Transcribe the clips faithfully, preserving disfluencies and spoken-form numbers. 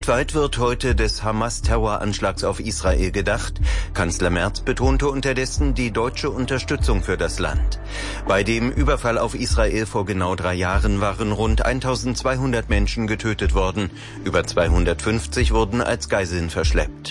Weltweit wird heute des Hamas-Terroranschlags auf Israel gedacht. Kanzler Merz betonte unterdessen die deutsche Unterstützung für das Land. Bei dem Überfall auf Israel vor genau drei Jahren waren rund eintausendzweihundert Menschen getötet worden. Über zweihundertfünfzig wurden als Geiseln verschleppt.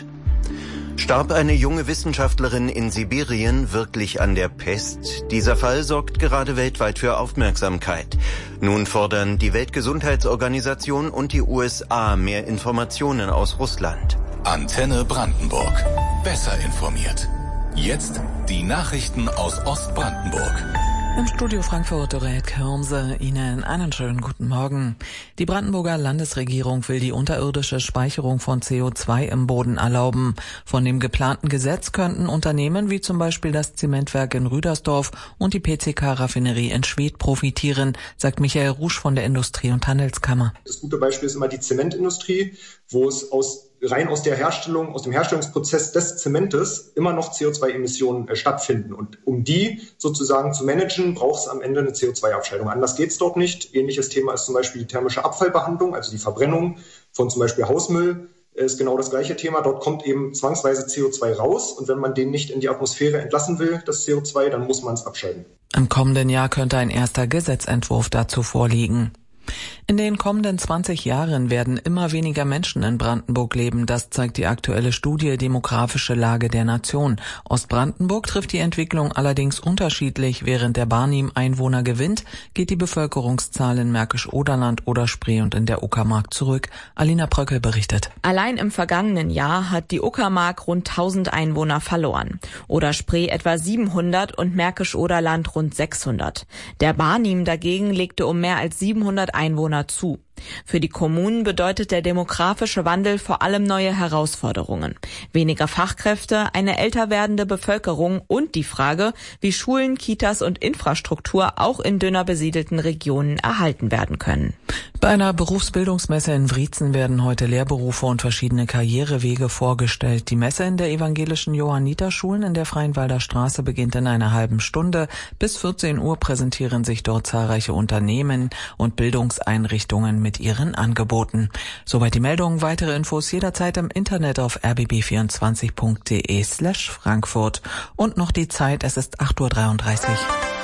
Starb eine junge Wissenschaftlerin in Sibirien wirklich an der Pest? Dieser Fall sorgt gerade weltweit für Aufmerksamkeit. Nun fordern die Weltgesundheitsorganisation und die U S A mehr Informationen aus Russland. Antenne Brandenburg. Besser informiert. Jetzt die Nachrichten aus Ostbrandenburg. Im Studio Frankfurt Dorette Kirmse, Ihnen einen schönen guten Morgen. Die Brandenburger Landesregierung will die unterirdische Speicherung von C O zwei im Boden erlauben. Von dem geplanten Gesetz könnten Unternehmen wie zum Beispiel das Zementwerk in Rüdersdorf und die P C K-Raffinerie in Schwedt profitieren, sagt Michael Rusch von der Industrie- und Handelskammer. Das gute Beispiel ist immer die Zementindustrie, wo es aus rein aus der Herstellung, aus dem Herstellungsprozess des Zementes immer noch C O zwei Emissionen äh, stattfinden. Und um die sozusagen zu managen, braucht es am Ende eine C O zwei Abscheidung. Anders geht es dort nicht. Ähnliches Thema ist zum Beispiel die thermische Abfallbehandlung, also die Verbrennung von zum Beispiel Hausmüll, ist genau das gleiche Thema. Dort kommt eben zwangsweise C O zwei raus. Und wenn man den nicht in die Atmosphäre entlassen will, das C O zwei, dann muss man es abscheiden. Im kommenden Jahr könnte ein erster Gesetzentwurf dazu vorliegen. In den kommenden zwanzig Jahren werden immer weniger Menschen in Brandenburg leben. Das zeigt die aktuelle Studie Demografische Lage der Nation. Ostbrandenburg trifft die Entwicklung allerdings unterschiedlich. Während der Barnim Einwohner gewinnt, geht die Bevölkerungszahl in Märkisch-Oderland, Oder-Spree und in der Uckermark zurück. Alina Bröckel berichtet. Allein im vergangenen Jahr hat die Uckermark rund tausend Einwohner verloren. Oder-Spree etwa siebenhundert und Märkisch-Oderland rund sechshundert. Der Barnim dagegen legte um mehr als siebenhundert Einwohner zu. Für die Kommunen bedeutet der demografische Wandel vor allem neue Herausforderungen. Weniger Fachkräfte, eine älter werdende Bevölkerung und die Frage, wie Schulen, Kitas und Infrastruktur auch in dünner besiedelten Regionen erhalten werden können. Bei einer Berufsbildungsmesse in Wriezen werden heute Lehrberufe und verschiedene Karrierewege vorgestellt. Die Messe in der evangelischen Johanniterschulen in der Freienwalder Straße beginnt in einer halben Stunde. Bis vierzehn Uhr präsentieren sich dort zahlreiche Unternehmen und Bildungseinrichtungen mit ihren Angeboten. Soweit die Meldung. Weitere Infos jederzeit im Internet auf r b b vierundzwanzig punkt d e slash Frankfurt. Und noch die Zeit, es ist acht Uhr dreiunddreißig.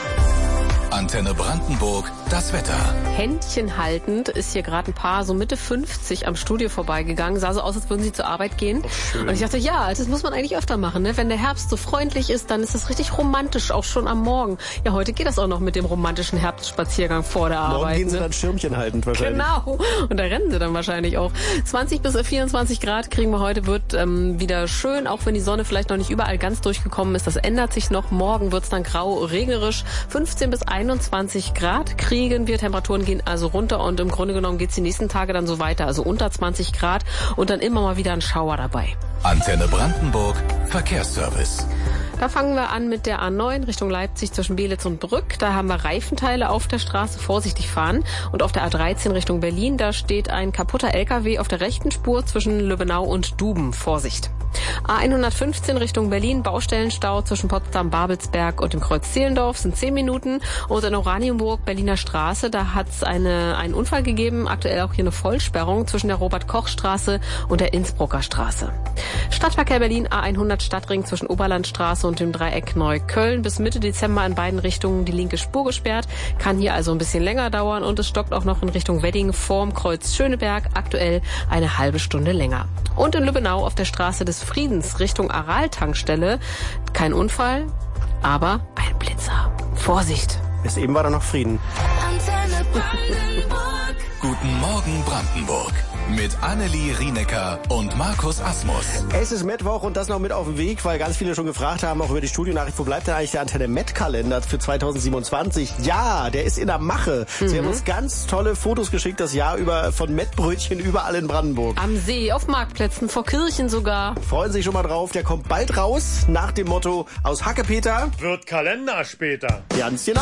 Antenne Brandenburg, das Wetter. Händchen haltend ist hier gerade ein Paar so Mitte fünfzig am Studio vorbeigegangen. Sah so aus, als würden sie zur Arbeit gehen. Oh, und ich dachte, ja, das muss man eigentlich öfter machen. Ne? Wenn der Herbst so freundlich ist, dann ist das richtig romantisch, auch schon am Morgen. Ja, heute geht das auch noch mit dem romantischen Herbstspaziergang vor der Arbeit. Morgen gehen sie ne? dann Schirmchen haltend wahrscheinlich. Genau. Und da rennen sie dann wahrscheinlich auch. zwanzig bis vierundzwanzig Grad kriegen wir heute, wird ähm, wieder schön, auch wenn die Sonne vielleicht noch nicht überall ganz durchgekommen ist. Das ändert sich noch. Morgen wird es dann grau, regnerisch. fünfzehn bis einundzwanzig Grad kriegen wir. Temperaturen gehen also runter und im Grunde genommen geht es die nächsten Tage dann so weiter. Also unter zwanzig Grad und dann immer mal wieder ein Schauer dabei. Antenne Brandenburg, Verkehrsservice. Da fangen wir an mit der A neun Richtung Leipzig zwischen Belitz und Brück. Da haben wir Reifenteile auf der Straße, vorsichtig fahren. Und auf der A dreizehn Richtung Berlin, da steht ein kaputter L K W auf der rechten Spur zwischen Löbenau und Duben. Vorsicht. A hundertfünfzehn Richtung Berlin, Baustellenstau zwischen Potsdam-Babelsberg und dem Kreuz Zehlendorf sind zehn Minuten. Und in Oranienburg, Berliner Straße, da hat es eine, einen Unfall gegeben. Aktuell auch hier eine Vollsperrung zwischen der Robert-Koch-Straße und der Innsbrucker Straße. Stadtverkehr Berlin, A hundert Stadtring zwischen Oberlandstraße und dem Dreieck Neukölln. Bis Mitte Dezember in beiden Richtungen die linke Spur gesperrt. Kann hier also ein bisschen länger dauern und es stockt auch noch in Richtung Wedding vorm Kreuz Schöneberg. Aktuell eine halbe Stunde länger. Und in Lübbenau auf der Straße des Friedens Richtung Aral-Tankstelle. Kein Unfall, aber ein Blitzer. Vorsicht! Bis eben war da noch Frieden. Antenne Brandenburg. Guten Morgen Brandenburg. Mit Annelie Rienecker und Markus Asmus. Es ist Mittwoch und das noch mit auf dem Weg, weil ganz viele schon gefragt haben, auch über die Studionachricht, wo bleibt denn eigentlich der Antenne Met-Kalender für zweitausendsiebenundzwanzig? Ja, der ist in der Mache. Mhm. Sie haben uns ganz tolle Fotos geschickt, das Jahr über, von Mettbrötchen überall in Brandenburg. Am See, auf Marktplätzen, vor Kirchen sogar. Freuen Sie sich schon mal drauf, der kommt bald raus, nach dem Motto, aus Hackepeter wird Kalender später. Ganz genau.